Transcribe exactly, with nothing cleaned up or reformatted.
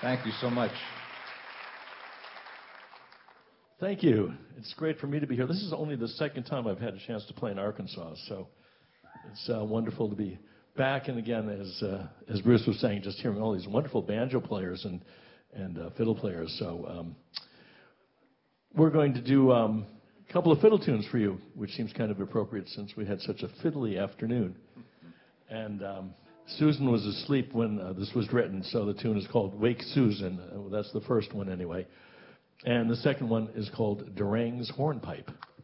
Thank you so much. Thank you. It's great for me to be here. This is only the second time I've had a chance to play in Arkansas, so it's uh, wonderful to be back. And again, as uh, as Bruce was saying, just hearing all these wonderful banjo players and and uh, fiddle players. So um, we're going to do um, a couple of fiddle tunes for you, which seems kind of appropriate since we had such a fiddly afternoon. And um, Susan was asleep when uh, this was written, so the tune is called Wake Susan. Uh, that's the first one anyway. And the second one is called Durang's Hornpipe.